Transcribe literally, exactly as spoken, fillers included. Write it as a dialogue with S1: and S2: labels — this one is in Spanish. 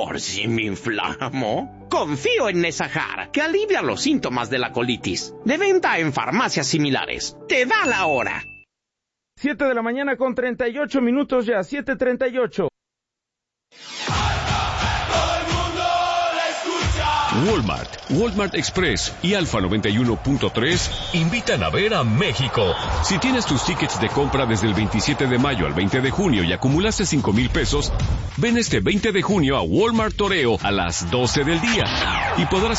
S1: Por si me inflamo, confío en Nesajar, que alivia los síntomas de la colitis. De venta en farmacias similares. Te da la hora.
S2: siete de la mañana con treinta y ocho minutos ya, siete treinta y ocho.
S3: Walmart, Walmart Express y Alfa noventa y uno punto tres invitan a ver a México. Si tienes tus tickets de compra desde el veintisiete de mayo al veinte de junio y acumulaste cinco mil pesos, ven este veinte de junio a Walmart Toreo a las doce del día y podrás